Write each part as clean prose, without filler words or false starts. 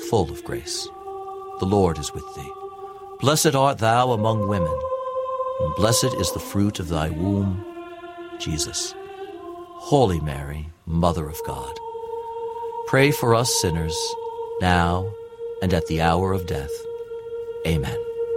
full of grace. The Lord is with thee. Blessed art thou among women, and blessed is the fruit of thy womb, Jesus. Holy Mary, Mother of God, pray for us sinners, now and at the hour of death. Amen.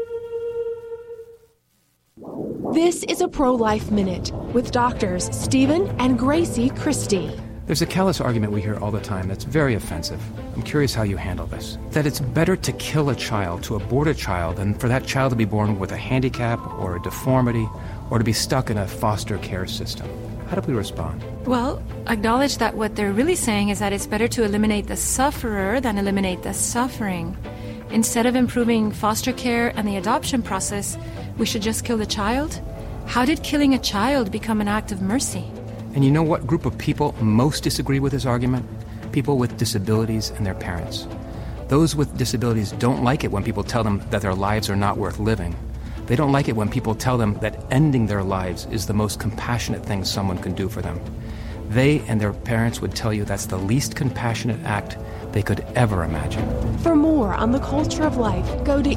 This is a Pro-Life Minute with doctors Stephen and Gracie Christie. There's a callous argument we hear all the time that's very offensive. I'm curious how you handle this. That it's better to kill a child, to abort a child, than for that child to be born with a handicap or a deformity or to be stuck in a foster care system. How do we respond? Well, acknowledge that what they're really saying is that it's better to eliminate the sufferer than eliminate the suffering. Instead of improving foster care and the adoption process, we should just kill the child? How did killing a child become an act of mercy? And you know what group of people most disagree with this argument? People with disabilities and their parents. Those with disabilities don't like it when people tell them that their lives are not worth living. They don't like it when people tell them that ending their lives is the most compassionate thing someone can do for them. They and their parents would tell you that's the least compassionate act they could ever imagine. For more on the culture of life, go to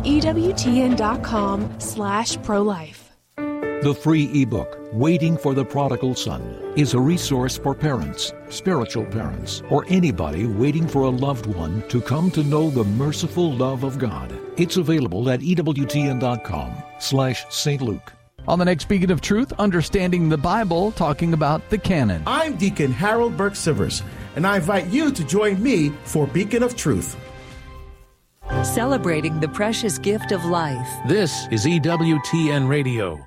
EWTN.com/prolife. The free ebook, Waiting for the Prodigal Son, is a resource for parents, spiritual parents, or anybody waiting for a loved one to come to know the merciful love of God. It's available at EWTN.com/St. Luke. On the next Beacon of Truth, Understanding the Bible, talking about the canon. I'm Deacon Harold Burke-Sivers, and I invite you to join me for Beacon of Truth. Celebrating the precious gift of life. This is EWTN Radio.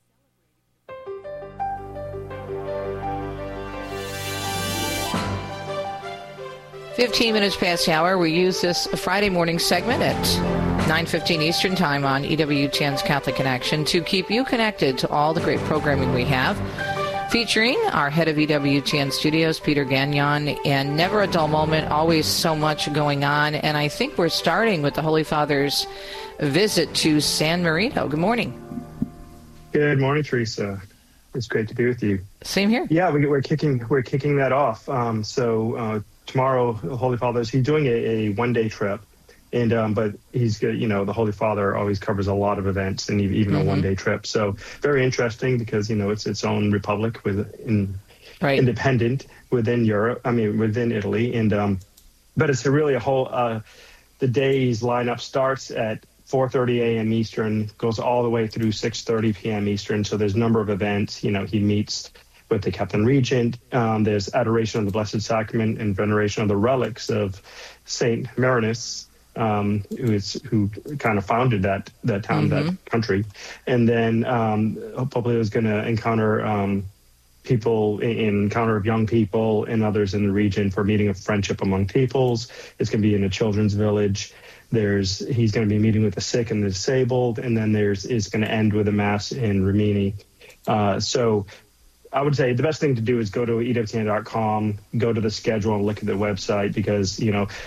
Minutes past the hour. We use this Friday morning segment at 9:15 Eastern Time on EWTN's Catholic Connection to keep you connected to all the great programming we have, featuring our head of EWTN Studios, Peter Gagnon, and never a dull moment, always so much going on. And I think we're starting with the Holy Father's visit to San Marino. Good morning. Good morning, Teresa. It's great to be with you. Same here. Yeah, we're kicking that off. Tomorrow, the Holy Father's, he's doing a one-day trip, and but he's, the Holy Father always covers a lot of events, and even a one-day trip. So very interesting because it's its own republic independent within within Italy, and but it's really a whole. The day's lineup starts at 4:30 a.m. Eastern, goes all the way through 6:30 p.m. Eastern. So there's a number of events. He meets with the Captain Regent. There's adoration of the Blessed Sacrament and veneration of the relics of Saint Marinus, who kind of founded that town, that country. And then hopefully is going to encounter encounter of young people and others in the region for a meeting of friendship among peoples. It's going to be in a children's village. He's going to be meeting with the sick and the disabled, and then is going to end with a mass in Rimini. So I would say the best thing to do is go to EWTN.com, go to the schedule and look at the website because,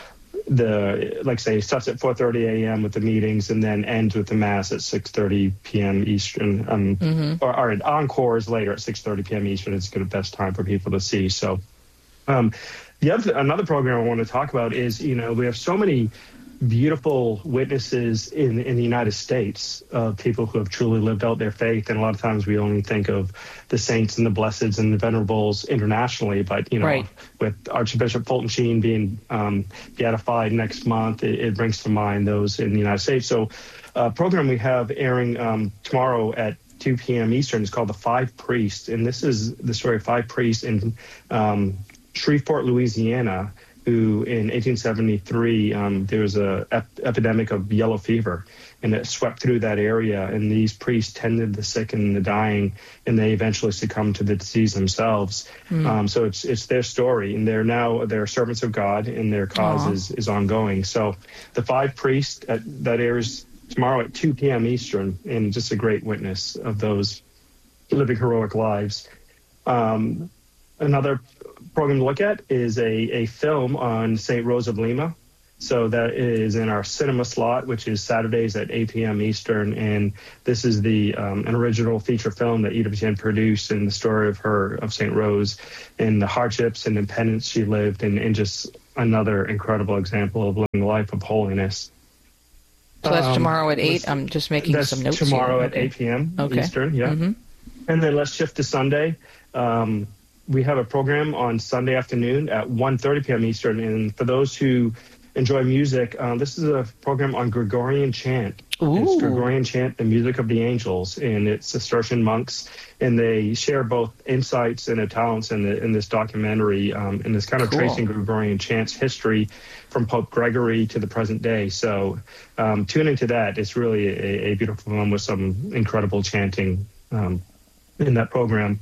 it starts at 4:30 a.m. with the meetings and then ends with the Mass at 6:30 p.m. Eastern. Or encores later at 6:30 p.m. Eastern. It's the best time for people to see. So another program I want to talk about is, we have so many beautiful witnesses in the United States of people who have truly lived out their faith. And a lot of times we only think of the saints and the blesseds and the venerables internationally, but, with Archbishop Fulton Sheen being beatified next month, it brings to mind those in the United States. So a program we have airing tomorrow at 2 p.m. Eastern is called The Five Priests. And this is the story of five priests in Shreveport, Louisiana, who in 1873, there was an epidemic of yellow fever, and it swept through that area. And these priests tended the sick and the dying, and they eventually succumbed to the disease themselves. So it's their story, and they're servants of God, and their cause is ongoing. So the five priests, that airs tomorrow at 2 p.m. Eastern, and just a great witness of those living heroic lives. Another program to look at is a film on St. Rose of Lima. So that is in our cinema slot, which is Saturdays at 8 p.m. Eastern. And this is an original feature film that EWTN produced, and the story of St. Rose and the hardships and independence she lived, and just another incredible example of living a life of holiness. So that's tomorrow at 8. I'm just making some notes tomorrow here. At 8 p.m. Okay. Eastern, yeah. Mm-hmm. And then let's shift to Sunday. We have a program on Sunday afternoon at 1:30 p.m. Eastern. And for those who enjoy music, this is a program on Gregorian chant. It's Gregorian chant, the music of the angels, and it's Cistercian monks, and they share both insights and their talents in this documentary, and it's kind of tracing Gregorian chant's history from Pope Gregory to the present day. So tune into that. It's really a beautiful film with some incredible chanting in that program.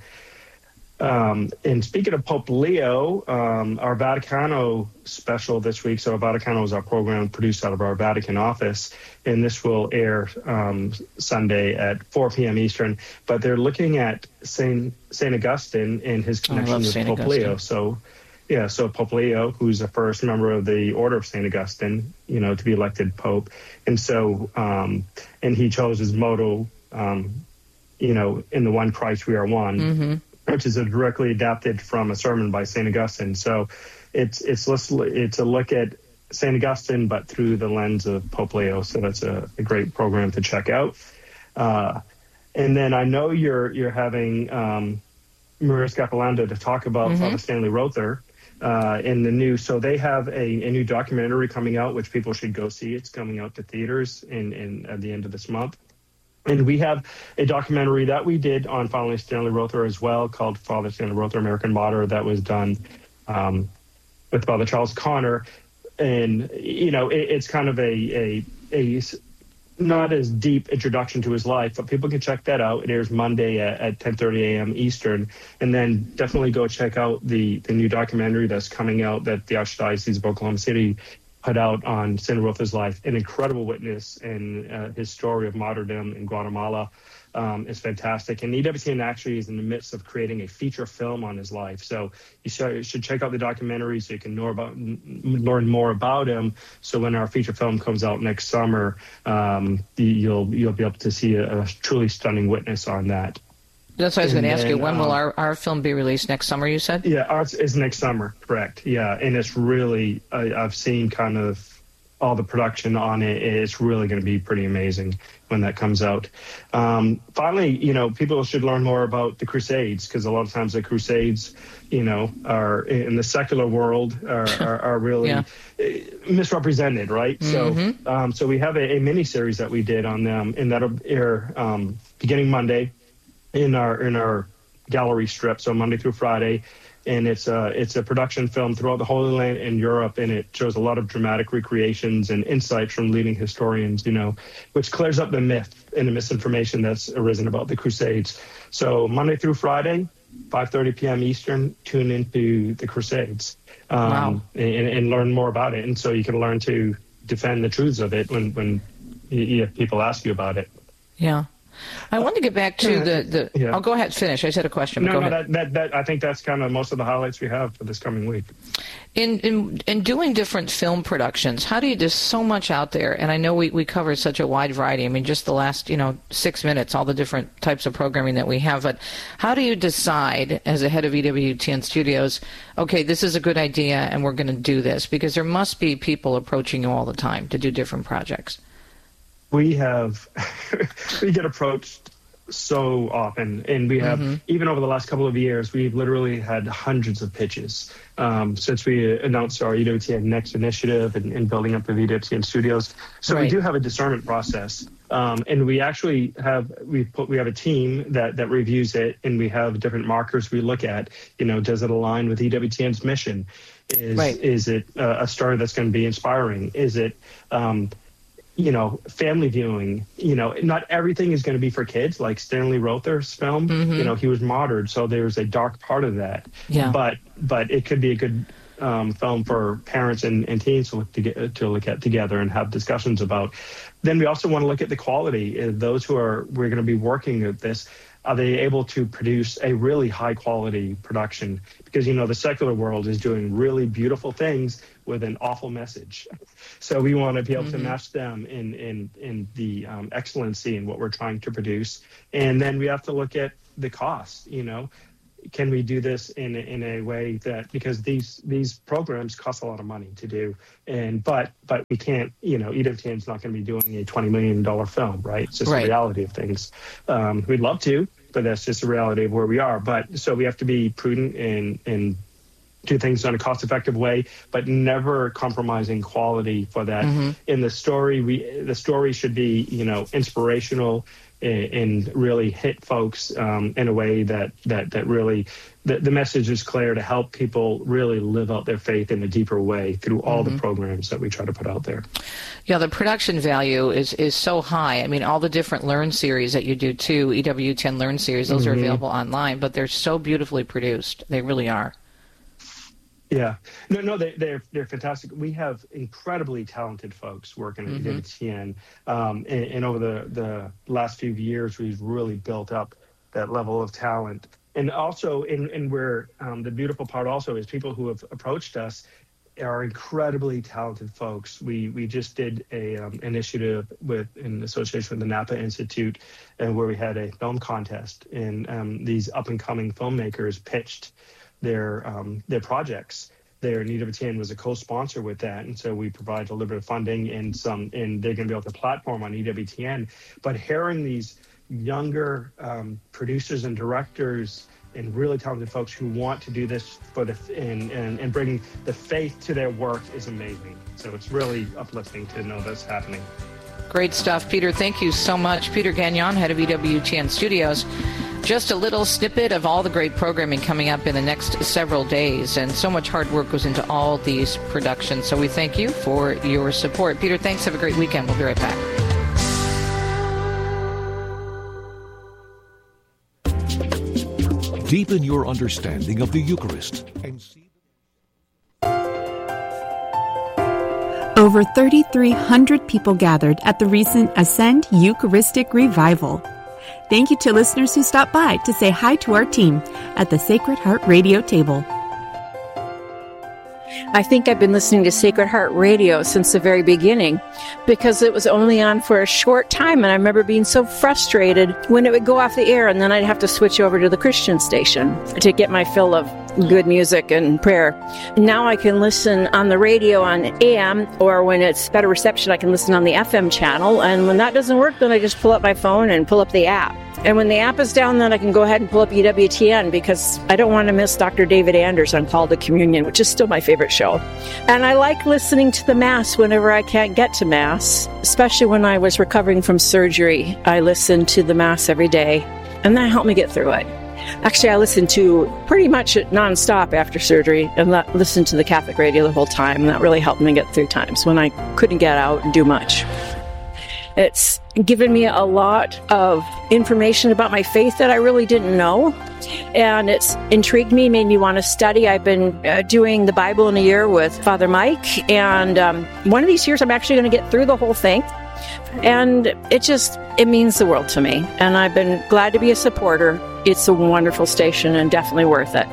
And speaking of Pope Leo, our Vaticano special this week, so Vaticano is our program produced out of our Vatican office, and this will air Sunday at 4 p.m. Eastern, but they're looking at St. Augustine and his connection with Pope Leo. So Pope Leo, who's the first member of the Order of St. Augustine, to be elected Pope. And so, and he chose his motto, in the one Christ we are one. Mm-hmm. Which is directly adapted from a sermon by St. Augustine. So it's a look at St. Augustine, but through the lens of Pope Leo. So that's a great program to check out. And then I know you're having Maria Scapolando to talk about Father Stanley Rother in the new. So they have a new documentary coming out, which people should go see. It's coming out to theaters at the end of this month. And we have a documentary that we did on Father Stanley Rother as well, called Father Stanley Rother, American Martyr, that was done with Father Charles Connor. And, it's kind of a not as deep introduction to his life, but people can check that out. It airs Monday at 10:30 a.m. Eastern. And then definitely go check out the new documentary that's coming out that the Archdiocese of Oklahoma City put out on Stanley Rother's life. An incredible witness, and his story of martyrdom in Guatemala is fantastic. And EWTN actually is in the midst of creating a feature film on his life. So you should check out the documentary so you can learn more about him. So when our feature film comes out next summer, you'll be able to see a truly stunning witness on that. That's what I was going to ask you. When will our film be released? Next summer, you said? Yeah, ours is next summer, correct. Yeah, and it's really, I've seen kind of all the production on it. It's really going to be pretty amazing when that comes out. Finally, people should learn more about the Crusades, because a lot of times the Crusades, are in the secular world are really misrepresented, right? Mm-hmm. So we have a mini series that we did on them, and that'll air beginning Monday in our gallery strip, so Monday through Friday. And it's a production film throughout the Holy Land and Europe, and it shows a lot of dramatic recreations and insights from leading historians, which clears up the myth and the misinformation that's arisen about the Crusades. So Monday through Friday, 5:30 p.m. Eastern, tune into the Crusades and learn more about it. And so you can learn to defend the truths of it when people ask you about it. Yeah. I want to get back to I'll go ahead, finish. I said a question. But go ahead. That I think that's kind of most of the highlights we have for this coming week. In doing different film productions, how do you? There's so much out there, and I know we cover such a wide variety. I mean, just the last 6 minutes, all the different types of programming that we have. But how do you decide, as a head of EWTN Studios, okay, this is a good idea, and we're going to do this? Because there must be people approaching you all the time to do different projects. We get approached so often, and we have, even over the last couple of years, we've literally had hundreds of pitches since we announced our EWTN Next initiative and building up the EWTN Studios. So we do have a discernment process, and we actually have a team that reviews it, and we have different markers we look at. Does it align with EWTN's mission? Is it a story that's going to be inspiring? Is it family viewing? Not everything is going to be for kids, like Stanley Rother's film. He was martyred, so there's a dark part of that. Yeah. But it could be a good film for parents and teens to look at together and have discussions about. Then we also want to look at the quality. Those we're going to be working with this, are they able to produce a really high quality production? Because the secular world is doing really beautiful things with an awful message. So we want to be able to match them in the excellency in what we're trying to produce. And then we have to look at the cost. can we do this in a way that, because these programs cost a lot of money to do, but we can't, EWTN is not going to be doing a $20 million film, right? It's just the reality of things. We'd love to, but that's just the reality of where we are. But so we have to be prudent and do things in a cost-effective way, but never compromising quality for that. In the story, the story should be, inspirational and really hit folks in a way that really the message is clear to help people really live out their faith in a deeper way through all the programs that we try to put out there. Yeah, the production value is so high. I mean, all the different Learn series that you do too, EWTN Learn series, those are available online, but they're so beautifully produced. They really are. Yeah. No, they're fantastic. We have incredibly talented folks working at EWTN. And over the last few years, we've really built up that level of talent. And also, and where the beautiful part also is people who have approached us are incredibly talented folks. We just did a initiative in association with the Napa Institute, and where we had a film contest, and these up-and-coming filmmakers pitched their projects there, and EWTN was a co-sponsor with that, and so we provide a little bit of funding and they're going to be able to platform on EWTN. But hearing these younger producers and directors and really talented folks who want to do this and bringing the faith to their work is amazing. So it's really uplifting to know that's happening. Great stuff, Peter. Thank you so much. Peter Gagnon, head of EWTN Studios. Just a little snippet of all the great programming coming up in the next several days, and so much hard work goes into all these productions. So we thank you for your support. Peter, thanks. Have a great weekend. We'll be right back. Deepen your understanding of the Eucharist and see. Over 3,300 people gathered at the recent Ascend Eucharistic Revival. Thank you to listeners who stopped by to say hi to our team at the Sacred Heart Radio table. I think I've been listening to Sacred Heart Radio since the very beginning because it was only on for a short time, and I remember being so frustrated when it would go off the air and then I'd have to switch over to the Christian station to get my fill of good music and prayer. Now I can listen on the radio on AM, or when it's better reception, I can listen on the FM channel, and when that doesn't work, then I just pull up my phone and pull up the app. And when the app is down, then I can go ahead and pull up EWTN because I don't want to miss Dr. David Anders on Call to Communion, which is still my favorite show. And I like listening to the Mass whenever I can't get to Mass, especially when I was recovering from surgery. I listened to the Mass every day, and that helped me get through it. Actually, I listened to pretty much it nonstop after surgery and listened to the Catholic radio the whole time, and that really helped me get through times when I couldn't get out and do much. It's given me a lot of information about my faith that I really didn't know, and it's intrigued me, made me want to study. I've been doing the Bible in a year with Father Mike, and one of these years I'm actually going to get through the whole thing, and it means the world to me, and I've been glad to be a supporter. It's a wonderful station and definitely worth it.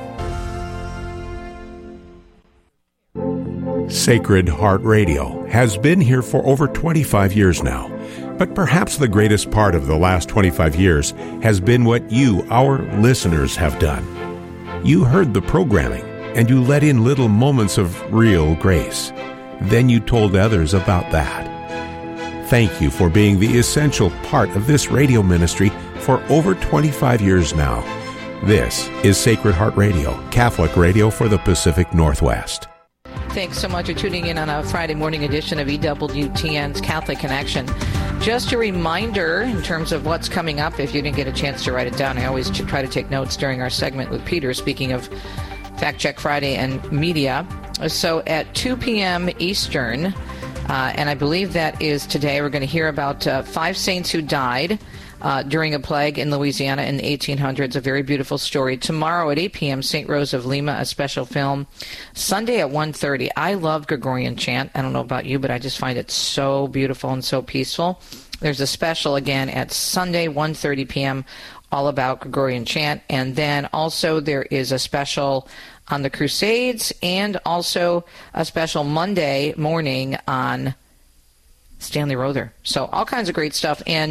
Sacred Heart Radio has been here for over 25 years now. But perhaps the greatest part of the last 25 years has been what you, our listeners, have done. You heard the programming, and you let in little moments of real grace. Then you told others about that. Thank you for being the essential part of this radio ministry for over 25 years now. This is Sacred Heart Radio, Catholic radio for the Pacific Northwest. Thanks so much for tuning in on a Friday morning edition of EWTN's Catholic Connection. Just a reminder in terms of what's coming up, if you didn't get a chance to write it down. I always try to take notes during our segment with Peter, speaking of Fact Check Friday and media. So at 2 p.m. Eastern, and I believe that is today, we're going to hear about 5 saints who died during a plague in Louisiana in the 1800s, a very beautiful story. Tomorrow at 8 p.m., St. Rose of Lima, a special film. Sunday at 1:30. I love Gregorian chant. I don't know about you, but I just find it so beautiful and so peaceful. There's a special again at Sunday, 1:30 p.m., all about Gregorian chant. And then also there is a special on the Crusades and also a special Monday morning on Stanley Rother. So all kinds of great stuff. And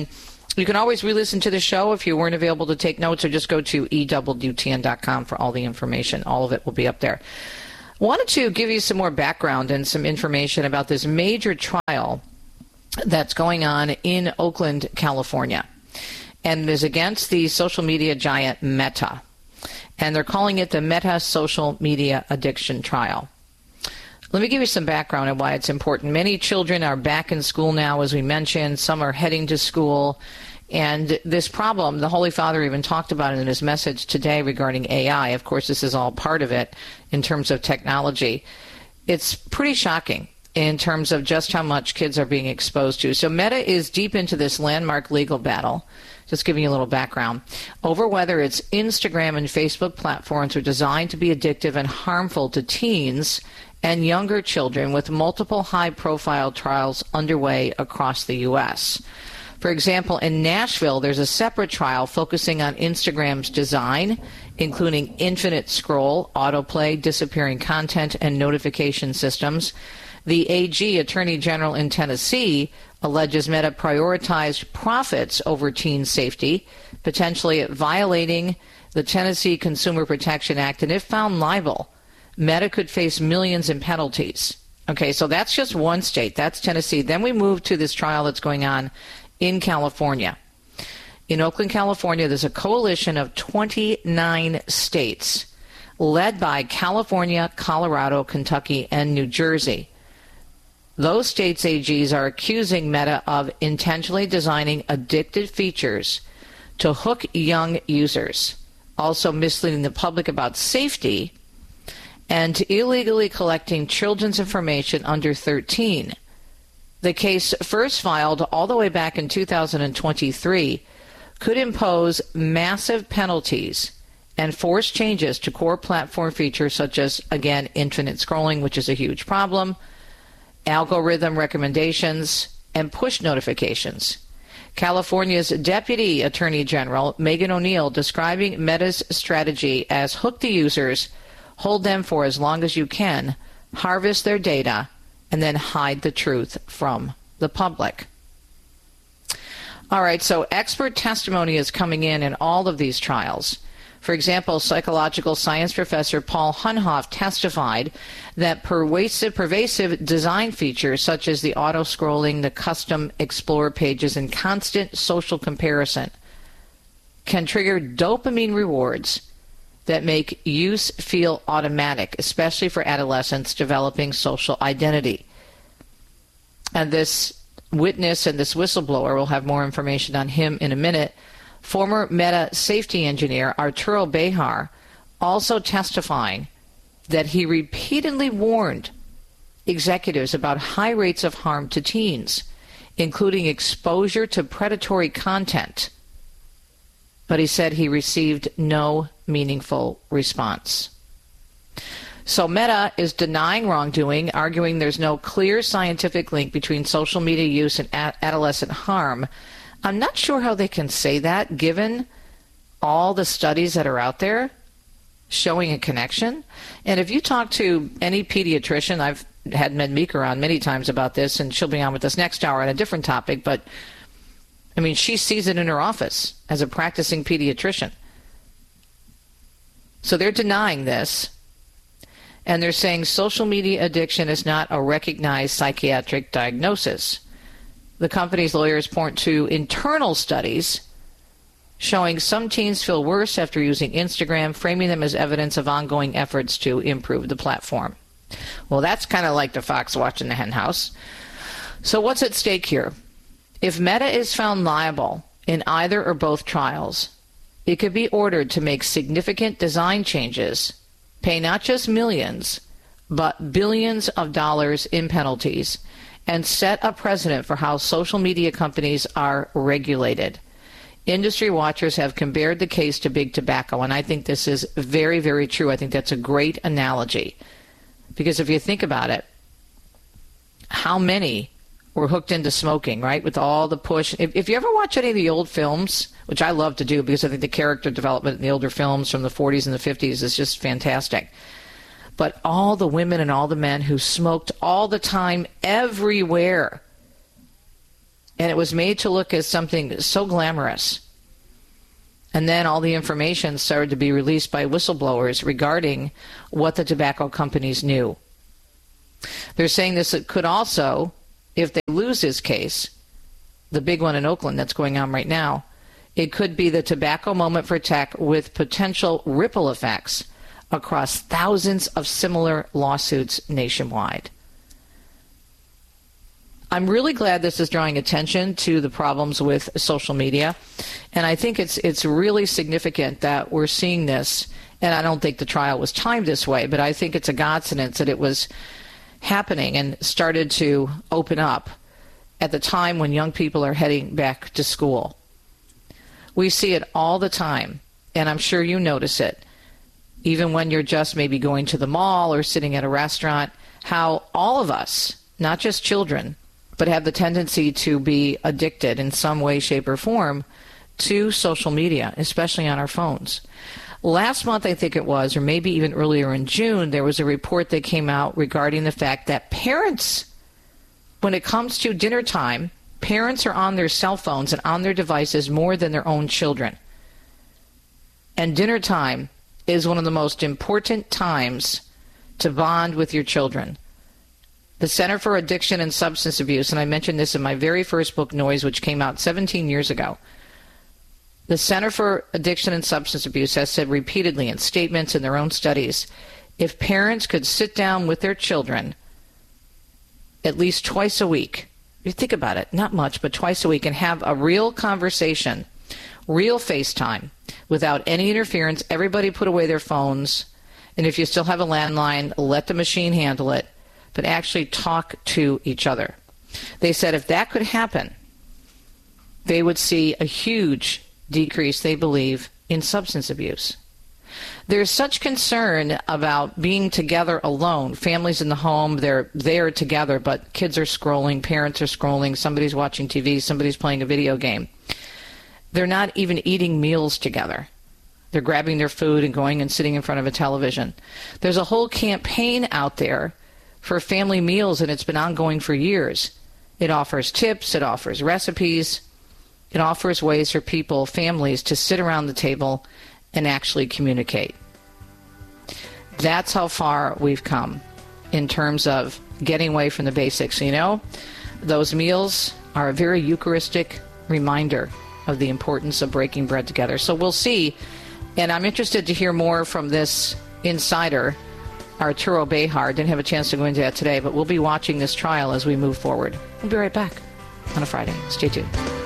You can always re-listen to the show if you weren't available to take notes, or just go to EWTN.com for all the information. All of it will be up there. Wanted to give you some more background and some information about this major trial that's going on in Oakland, California. And it is against the social media giant Meta. And they're calling it the Meta Social Media Addiction Trial. Let me give you some background on why it's important. Many children are back in school now, as we mentioned. Some are heading to school. And this problem, the Holy Father even talked about it in his message today regarding AI. Of course, this is all part of it in terms of technology. It's pretty shocking in terms of just how much kids are being exposed to. So Meta is deep into this landmark legal battle, just giving you a little background, over whether its Instagram and Facebook platforms are designed to be addictive and harmful to teens and younger children, with multiple high-profile trials underway across the U.S. For example, in Nashville, there's a separate trial focusing on Instagram's design, including infinite scroll, autoplay, disappearing content, and notification systems. The AG, Attorney General in Tennessee, alleges Meta prioritized profits over teen safety, potentially violating the Tennessee Consumer Protection Act, and if found liable, Meta could face millions in penalties. Okay, so that's just one state. That's Tennessee. Then we move to this trial that's going on in California. In Oakland, California, there's a coalition of 29 states led by California, Colorado, Kentucky, and New Jersey. Those states' AGs are accusing Meta of intentionally designing addictive features to hook young users, also misleading the public about safety, and illegally collecting children's information under 13. The case, first filed all the way back in 2023, could impose massive penalties and force changes to core platform features such as, again, infinite scrolling, which is a huge problem, algorithm recommendations, and push notifications. California's Deputy Attorney General, Megan O'Neill, describing Meta's strategy as hook the users, hold them for as long as you can, harvest their data, and then hide the truth from the public. All right, so expert testimony is coming in all of these trials. For example, psychological science professor Paul Hunhoff testified that pervasive design features such as the auto-scrolling, the custom explore pages, and constant social comparison can trigger dopamine rewards that make use feel automatic, especially for adolescents developing social identity. And this witness and this whistleblower, we'll have more information on him in a minute, former Meta safety engineer Arturo Bejar, also testifying that he repeatedly warned executives about high rates of harm to teens, including exposure to predatory content. But he said he received no meaningful response. So Meta is denying wrongdoing, arguing there's no clear scientific link between social media use and adolescent harm. I'm not sure how they can say that, given all the studies that are out there showing a connection. And if you talk to any pediatrician, I've had Med Meeker on many times about this, and she'll be on with us next hour on a different topic, but I mean, she sees it in her office as a practicing pediatrician. So they're denying this, and they're saying social media addiction is not a recognized psychiatric diagnosis. The company's lawyers point to internal studies showing some teens feel worse after using Instagram, framing them as evidence of ongoing efforts to improve the platform. Well, that's kind of like the fox watching the hen house. So what's at stake here? If Meta is found liable in either or both trials, it could be ordered to make significant design changes, pay not just millions, but billions of dollars in penalties, and set a precedent for how social media companies are regulated. Industry watchers have compared the case to big tobacco, and I think this is very, very true. I think that's a great analogy. Because if you think about it, how many were hooked into smoking, right, with all the push? If you ever watch any of the old films, which I love to do because I think the character development in the older films from the 40s and the 50s is just fantastic. But all the women and all the men who smoked all the time everywhere. And it was made to look as something so glamorous. And then all the information started to be released by whistleblowers regarding what the tobacco companies knew. They're saying this could also, if they lose this case, the big one in Oakland that's going on right now, it could be the tobacco moment for tech with potential ripple effects across thousands of similar lawsuits nationwide. I'm really glad this is drawing attention to the problems with social media, and I think it's really significant that we're seeing this, and I don't think the trial was timed this way, but I think it's a coincidence that it was happening and started to open up at the time when young people are heading back to school. We see it all the time, and I'm sure you notice it, even when you're just maybe going to the mall or sitting at a restaurant, how all of us, not just children, but have the tendency to be addicted in some way, shape, or form to social media, especially on our phones. Last month, I think it was, or maybe even earlier in June, there was a report that came out regarding the fact that parents, when it comes to dinner time, parents are on their cell phones and on their devices more than their own children. And dinner time is one of the most important times to bond with your children. The Center for Addiction and Substance Abuse, and I mentioned this in my very first book, Noise, which came out 17 years ago. The Center for Addiction and Substance Abuse has said repeatedly in statements in their own studies, if parents could sit down with their children at least twice a week, you think about it, not much, but twice a week, and have a real conversation, real FaceTime, without any interference, everybody put away their phones, and if you still have a landline, let the machine handle it, but actually talk to each other. They said if that could happen, they would see a huge decrease, they believe, in substance abuse. There's such concern about being together alone. Families in the home, they're there together, but kids are scrolling, parents are scrolling, somebody's watching TV, somebody's playing a video game. They're not even eating meals together. They're grabbing their food and going and sitting in front of a television. There's a whole campaign out there for family meals, and it's been ongoing for years. It offers tips, it offers recipes, it offers ways for people, families, to sit around the table and actually communicate. That's how far we've come in terms of getting away from the basics. You know, those meals are a very Eucharistic reminder of the importance of breaking bread together. So we'll see, and I'm interested to hear more from this insider, Arturo Behar. Didn't have a chance to go into that today, but we'll be watching this trial as we move forward. We'll be right back on a Friday. Stay tuned.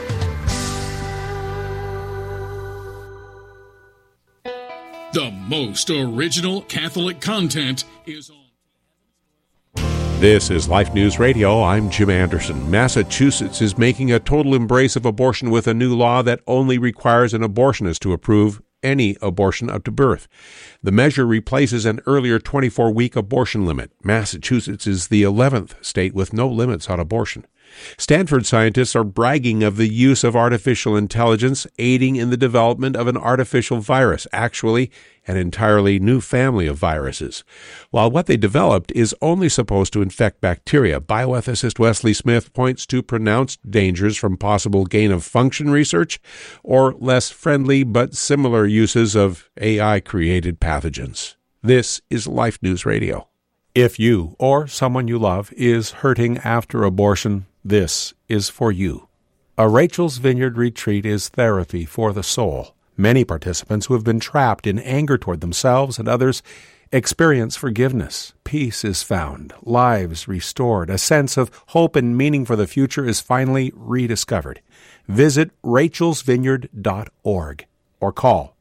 The most original Catholic content is on. This is Life News Radio. I'm Jim Anderson. Massachusetts is making a total embrace of abortion with a new law that only requires an abortionist to approve any abortion up to birth. The measure replaces an earlier 24-week abortion limit. Massachusetts is the 11th state with no limits on abortion. Stanford scientists are bragging of the use of artificial intelligence aiding in the development of an artificial virus, actually an entirely new family of viruses. While what they developed is only supposed to infect bacteria, bioethicist Wesley Smith points to pronounced dangers from possible gain-of-function research or less friendly but similar uses of AI-created pathogens. This is Life News Radio. If you or someone you love is hurting after abortion, this is for you. A Rachel's Vineyard retreat is therapy for the soul. Many participants who have been trapped in anger toward themselves and others experience forgiveness. Peace is found, lives restored, a sense of hope and meaning for the future is finally rediscovered. Visit rachelsvineyard.org or call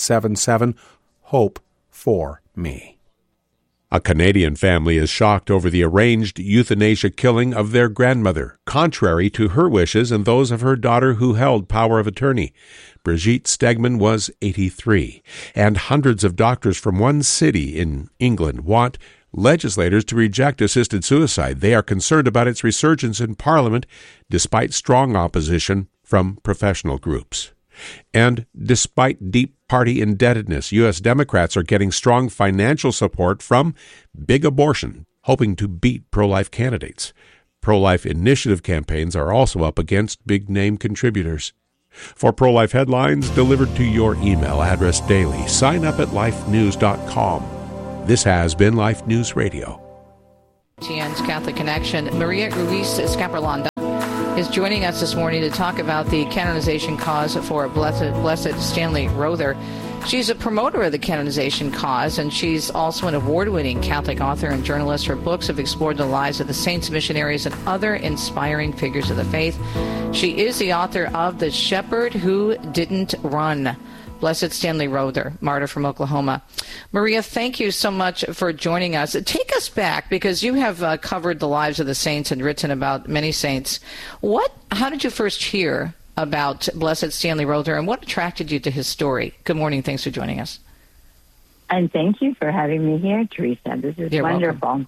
877-HOPE-4-ME. A Canadian family is shocked over the arranged euthanasia killing of their grandmother, contrary to her wishes and those of her daughter who held power of attorney. Brigitte Stegman was 83, and hundreds of doctors from one city in England want legislators to reject assisted suicide. They are concerned about its resurgence in Parliament, despite strong opposition from professional groups. And despite deep party indebtedness, U.S. Democrats are getting strong financial support from Big Abortion, hoping to beat pro-life candidates. Pro-life initiative campaigns are also up against big-name contributors. For pro-life headlines delivered to your email address daily, sign up at lifenews.com. This has been Life News Radio. TN's Catholic Connection. Maria Ruiz Escaparlanda is joining us this morning to talk about the canonization cause for Blessed Stanley Rother. She's a promoter of the canonization cause, and she's also an award-winning Catholic author and journalist. Her books have explored the lives of the saints, missionaries, and other inspiring figures of the faith. She is the author of The Shepherd Who Didn't Run, Blessed Stanley Rother, martyr from Oklahoma. Maria, thank you so much for joining us. Take us back, because you have covered the lives of the saints and written about many saints. How did you first hear about Blessed Stanley Rother, and what attracted you to his story? Good morning. Thanks for joining us. And thank you for having me here, Teresa. This is You're wonderful.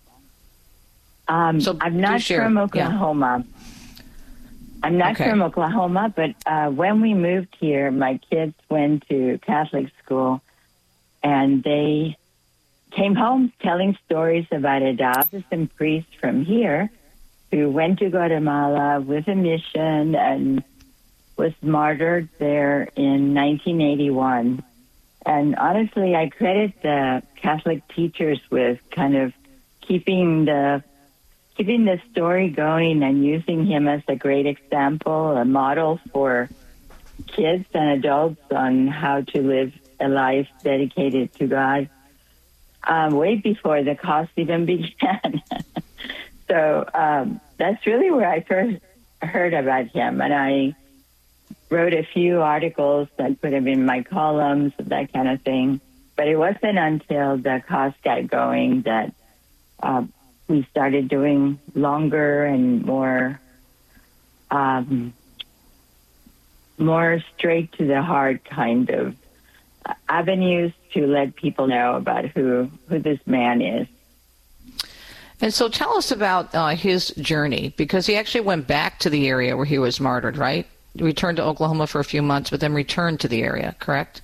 I'm not from Oklahoma. Yeah. I'm not from Oklahoma, but when we moved here, my kids went to Catholic school, and they came home telling stories about a diocesan priest from here who went to Guatemala with a mission and was martyred there in 1981. And honestly, I credit the Catholic teachers with kind of keeping the story going and using him as a great example, a model for kids and adults on how to live a life dedicated to God, way before the cause even began. So that's really where I first heard about him, and I wrote a few articles that put him in my columns, that kind of thing. But it wasn't until the cause got going that we started doing longer and more straight to the heart kind of avenues to let people know about who this man is. And so tell us about his journey, because he actually went back to the area where he was martyred, right? Returned to Oklahoma for a few months, but then returned to the area, correct?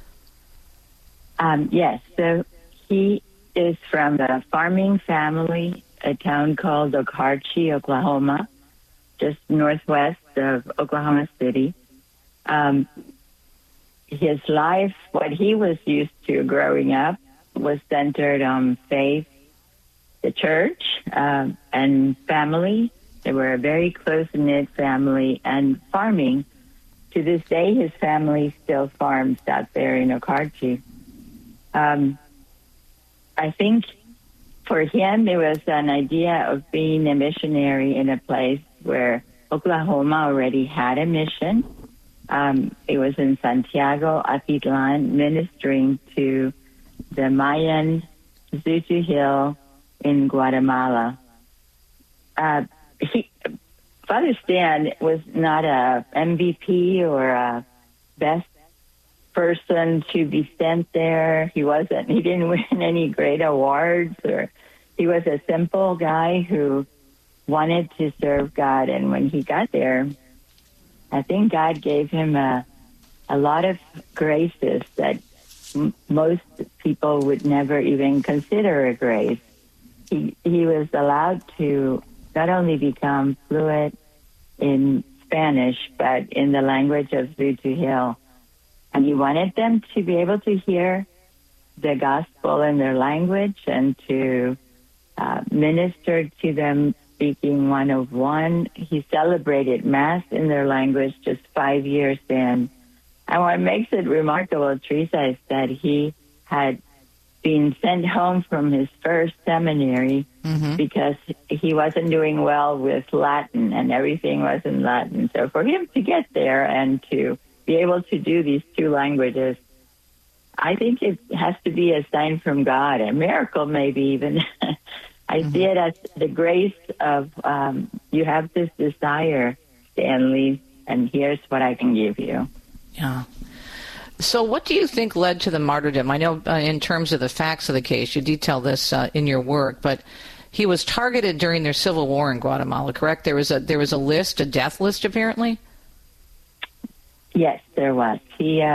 Yes. So he is from a farming family, a town called Okarche, Oklahoma, just northwest of Oklahoma City. His life, what he was used to growing up, was centered on faith, the church, and family. They were a very close-knit family, and farming. To this day, his family still farms out there in Okarche. I think for him, it was an idea of being a missionary in a place where Oklahoma already had a mission. It was in Santiago, Atitlan, ministering to the Mayan Zutu Hill in Guatemala. Father Stan was not a MVP or a best person to be sent there. He didn't win any great awards, or he was a simple guy who wanted to serve God. And when he got there, I think God gave him a lot of graces that most people would never even consider a grace. He was allowed to not only become fluent in Spanish, but in the language of Zutu Hill. And he wanted them to be able to hear the gospel in their language and to minister to them speaking one of one. He celebrated Mass in their language just 5 years in. And what makes it remarkable, Teresa, is that he had been sent home from his first seminary because he wasn't doing well with Latin, and everything was in Latin. So for him to get there and to be able to do these two languages, I think it has to be a sign from God, a miracle maybe even. I see it as the grace of, you have this desire, Stanley, and here's what I can give you. Yeah. So what do you think led to the martyrdom? I know in terms of the facts of the case, you detail this in your work, but he was targeted during their civil war in Guatemala, correct? There was a list, a death list, apparently? Yes, there was. He,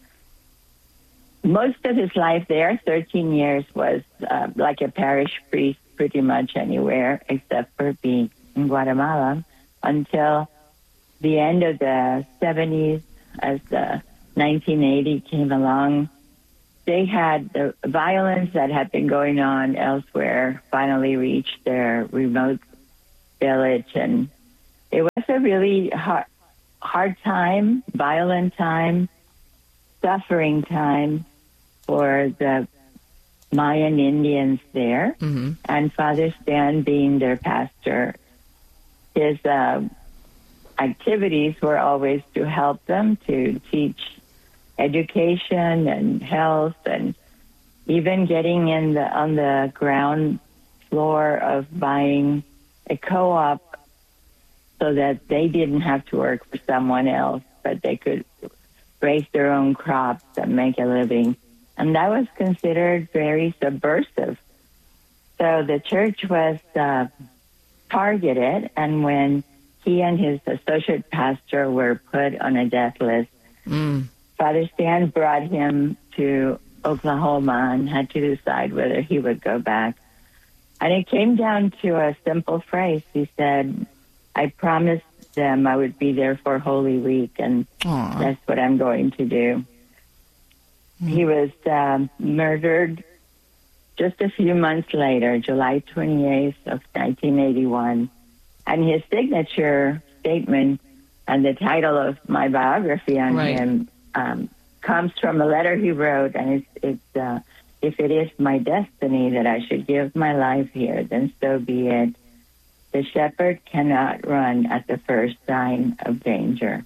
most of his life there, 13 years, was like a parish priest pretty much anywhere except for being in Guatemala until the end of the 70s, as the 1980 came along. They had the violence that had been going on elsewhere finally reached their remote village, and it was a really hard time, violent time, suffering time for the Mayan Indians there. Mm-hmm. And Father Stan, being their pastor, his activities were always to help them, to teach education and health, and even getting on the ground floor of buying a co-op so that they didn't have to work for someone else, but they could raise their own crops and make a living. And that was considered very subversive. So the church was targeted, and when he and his associate pastor were put on a death list, Father Stan brought him to Oklahoma and had to decide whether he would go back. And it came down to a simple phrase. He said, I promised them I would be there for Holy Week, and that's what I'm going to do. He was murdered just a few months later, July 28th of 1981. And his signature statement and the title of my biography on him comes from a letter he wrote, and it's if it is my destiny that I should give my life here, then so be it. The shepherd cannot run at the first sign of danger.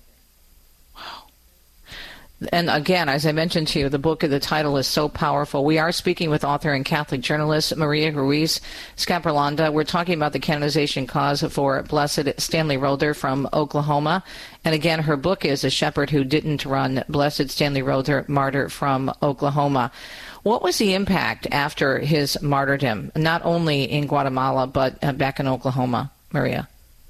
And again, as I mentioned to you, the title is so powerful. We are speaking with author and Catholic journalist Maria Ruiz Scapirlanda. We're talking about the canonization cause for Blessed Stanley Rother from Oklahoma. And again, her book is A Shepherd Who Didn't Run, Blessed Stanley Rother, Martyr from Oklahoma. What was the impact after his martyrdom, not only in Guatemala, but back in Oklahoma, Maria?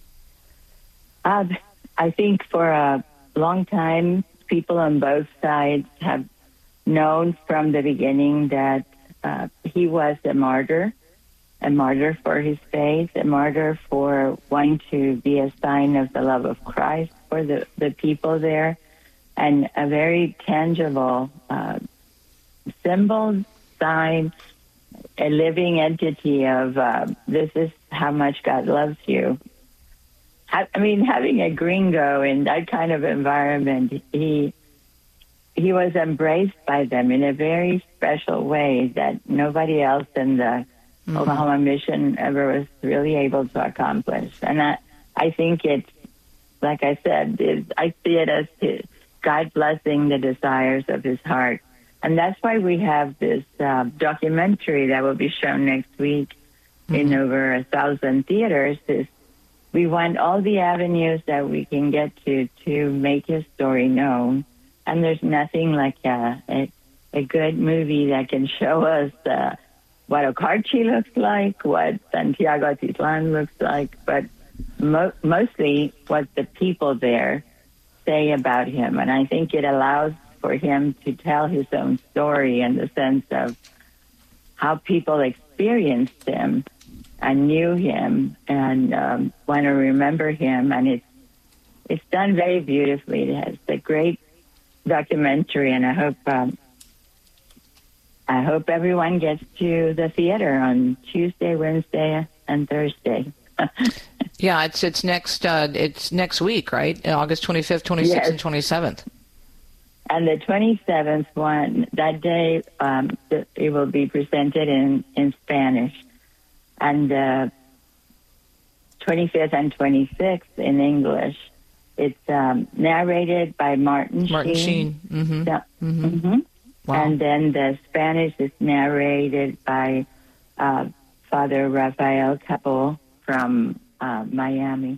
I think for a long time, people on both sides have known from the beginning that he was a martyr for his faith, a martyr for wanting to be a sign of the love of Christ for the people there, and a very tangible symbol, sign, a living entity of this is how much God loves you. I mean, having a gringo in that kind of environment, he was embraced by them in a very special way that nobody else in the Oklahoma mission ever was really able to accomplish. And I think it's, like I said, I see it as God blessing the desires of his heart. And that's why we have this documentary that will be shown next week in over 1,000 theaters. We want all the avenues that we can get to make his story known. And there's nothing like a good movie that can show us what Okarchi looks like, what Santiago Atitlan looks like, but mostly what the people there say about him. And I think it allows for him to tell his own story in the sense of how people experienced him and knew him and want to remember him. And it's done very beautifully. It's a great documentary, and I hope everyone gets to the theater on Tuesday, Wednesday, and Thursday. Yeah, it's next week, right? August 25th, 26th, yes. And 27th. And the 27th one, that day, it will be presented in Spanish. And the 25th and 26th in English. It's narrated by Martin Sheen. Mm-hmm. So, Wow. And then the Spanish is narrated by Father Rafael Capel from Miami.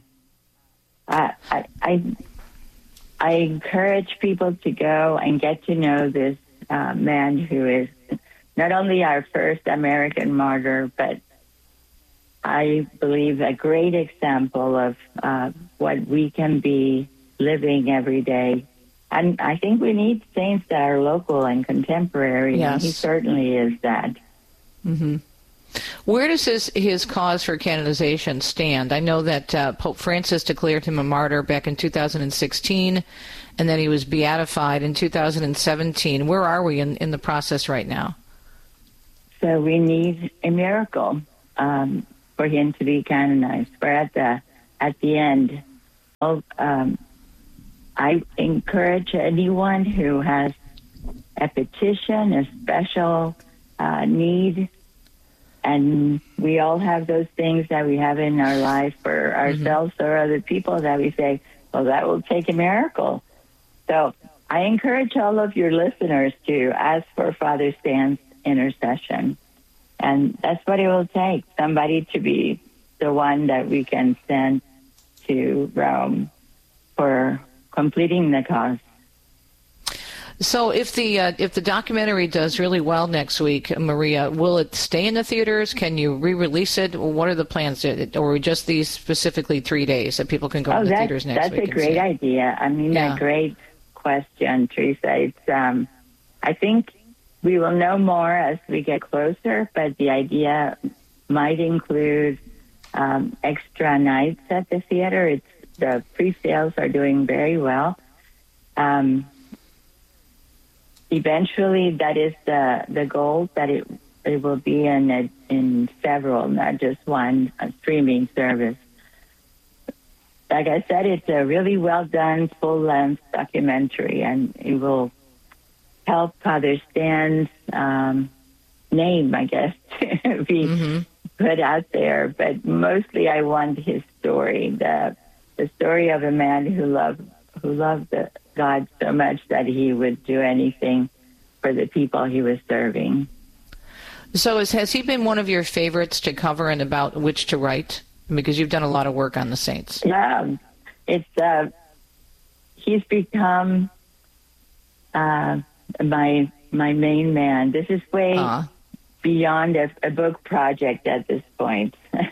I encourage people to go and get to know this man who is not only our first American martyr, but I believe a great example of what we can be living every day. And I think we need saints that are local and contemporary, yes. And he certainly is that. Mm-hmm. Where does his cause for canonization stand? I know that Pope Francis declared him a martyr back in 2016, and then he was beatified in 2017. Where are we in the process right now? So we need a miracle for him to be canonized. We're at the end. I encourage anyone who has a petition, a special need, and we all have those things that we have in our life for ourselves or other people that we say, well, that will take a miracle. So I encourage all of your listeners to ask for Father Stan's intercession. And that's what it will take, somebody to be the one that we can send to Rome for completing the cause. So if the documentary does really well next week, Maria, will it stay in the theaters? Can you re-release it? What are the plans? Or just these specifically 3 days that people can go to the theaters next week? That's a great idea. I mean, a great question, Teresa. It's, I think we will know more as we get closer, but the idea might include extra nights at the theater. The pre-sales are doing very well. Eventually, that is the goal, that it will be in several, not just one, streaming service. Like I said, it's a really well-done, full-length documentary, and it will help Father Stan's name, I guess, to be put out there. But mostly I want his story, the story of a man who loved God so much that he would do anything for the people he was serving. So has he been one of your favorites to cover and about which to write? Because you've done a lot of work on the saints. Yeah, he's become my main man. This is way beyond a book project at this point.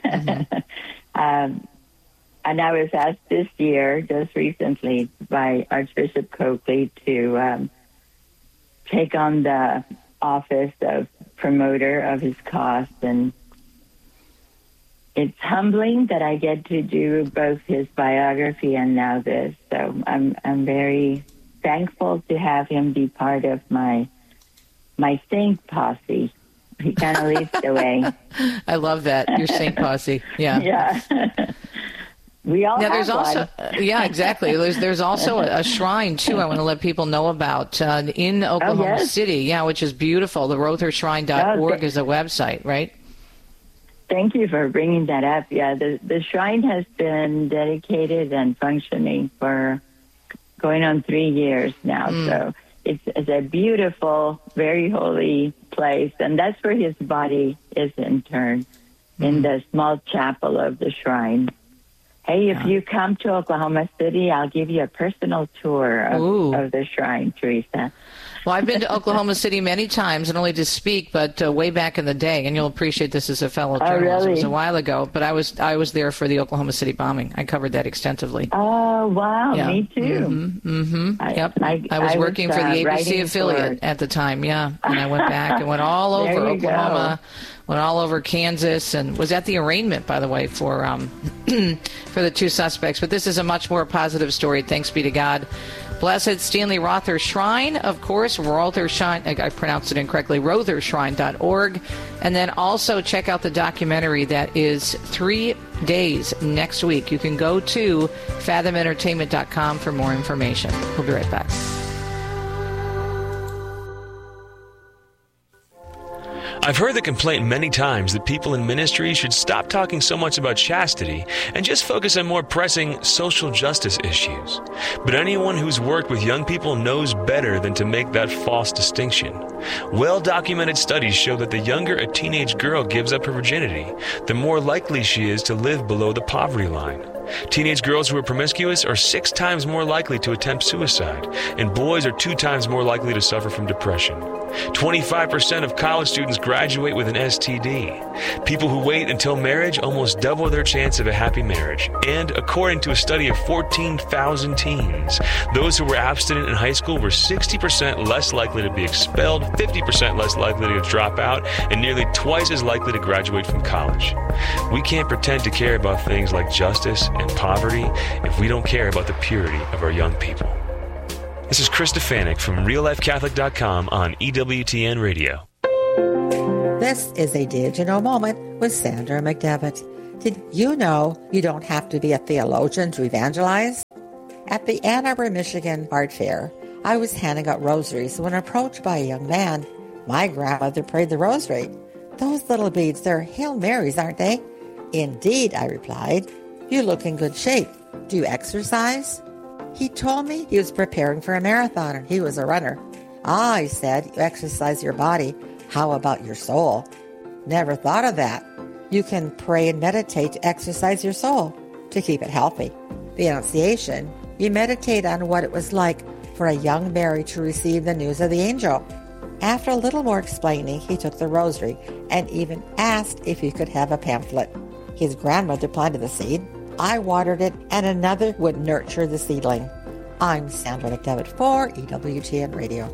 And I was asked this year, just recently, by Archbishop Coakley to take on the office of promoter of his cause. And it's humbling that I get to do both his biography and now this. So I'm very thankful to have him be part of my saint posse. He kind of leads the way. I love that, your saint posse. Yeah. Yeah. We all there's have also one. Yeah, exactly. There's also a shrine too. I want to let people know about in Oklahoma City. Yeah, which is beautiful. The rotharshrine.org is a website, right? Thank you for bringing that up. Yeah, the shrine has been dedicated and functioning for going on 3 years now. So it's a beautiful, very holy place, and that's where his body is interred, in the small chapel of the shrine. Hey, if you come to Oklahoma City, I'll give you a personal tour of the shrine, Teresa. Well, I've been to Oklahoma City many times, and only to speak, but way back in the day, and you'll appreciate this as a fellow journalist. It was a while ago, but I was there for the Oklahoma City bombing. I covered that extensively. Oh, wow, yeah. Me too. Yep. I was working for the ABC affiliate at the time, and I went back and went all over Oklahoma. Went all over Kansas, and was at the arraignment, by the way, for the two suspects. But this is a much more positive story, thanks be to God. Blessed Stanley Rother Shrine, of course, Rother Shrine, I pronounced it incorrectly, rotharshrine.org. And then also check out the documentary that is 3 days next week. You can go to fathomentertainment.com for more information. We'll be right back. I've heard the complaint many times that people in ministry should stop talking so much about chastity and just focus on more pressing social justice issues. But anyone who's worked with young people knows better than to make that false distinction. Well-documented studies show that the younger a teenage girl gives up her virginity, the more likely she is to live below the poverty line. Teenage girls who are promiscuous are 6 times more likely to attempt suicide, and boys are 2 times more likely to suffer from depression. 25% of college students graduate with an STD. People who wait until marriage almost double their chance of a happy marriage. And according to a study of 14,000 teens, those who were abstinent in high school were 60% less likely to be expelled, 50% less likely to drop out, and nearly twice as likely to graduate from college. We can't pretend to care about things like justice and poverty if we don't care about the purity of our young people. This is Chris Stefanik from RealLifeCatholic.com on EWTN Radio. This is a Did You Know moment with Sandra McDevitt. Did you know you don't have to be a theologian to evangelize? At the Ann Arbor, Michigan Art Fair, I was handing out rosaries when approached by a young man. My grandmother prayed the rosary. Those little beads, they're Hail Marys, aren't they? Indeed, I replied. You look in good shape. Do you exercise? He told me he was preparing for a marathon and he was a runner. Ah, he said, you exercise your body. How about your soul? Never thought of that. You can pray and meditate to exercise your soul, to keep it healthy. The Annunciation, you meditate on what it was like for a young Mary to receive the news of the angel. After a little more explaining, he took the rosary and even asked if he could have a pamphlet. His grandmother planted the seed. I watered it, and another would nurture the seedling. I'm Sandra McDevitt for EWTN Radio.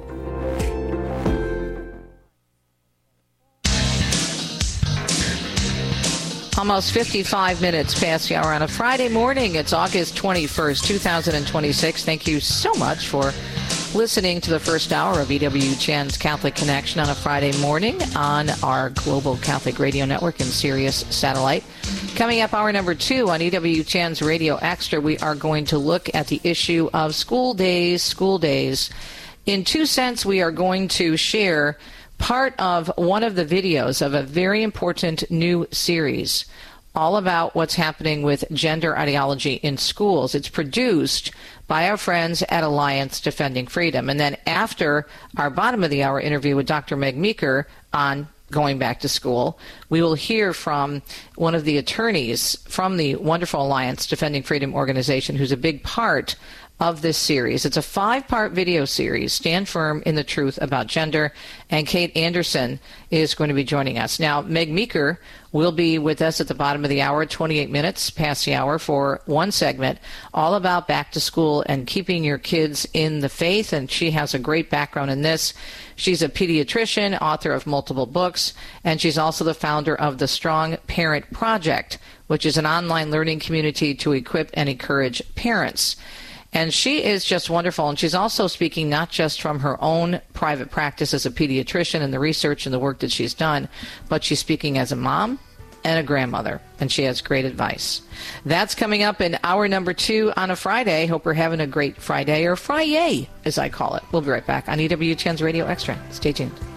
Almost 55 minutes past the hour on a Friday morning. It's August 21st, 2026. Thank you so much for listening to the first hour of EWTN's Catholic Connection on a Friday morning on our Global Catholic Radio Network and Sirius Satellite. Coming up, hour number 2 on EWTN's Radio Extra, we are going to look at the issue of school days. In 2 cents, we are going to share part of one of the videos of a very important new series all about what's happening with gender ideology in schools. It's produced by our friends at Alliance Defending Freedom. And then after our bottom of the hour interview with Dr. Meg Meeker on going back to school, we will hear from one of the attorneys from the wonderful Alliance Defending Freedom organization who's a big part of this series. It's a 5-part video series, Stand Firm in the Truth About Gender, and Kate Anderson is going to be joining us. Now, Meg Meeker will be with us at the bottom of the hour, 28 minutes past the hour, for one segment all about back to school and keeping your kids in the faith, and she has a great background in this. She's a pediatrician, author of multiple books, and she's also the founder of the Strong Parent Project, which is an online learning community to equip and encourage parents. And she is just wonderful, and she's also speaking not just from her own private practice as a pediatrician and the research and the work that she's done, but she's speaking as a mom and a grandmother, and she has great advice. That's coming up in hour number 2 on a Friday. Hope you're having a great Friday, or Friday, as I call it. We'll be right back on EWTN's Radio Extra. Stay tuned.